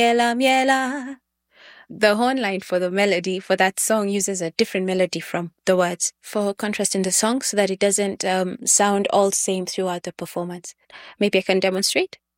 Miela, miela. The horn line for the melody for that song uses a different melody from the words for contrast in the song so that it doesn't sound all same throughout the performance. Maybe I can demonstrate.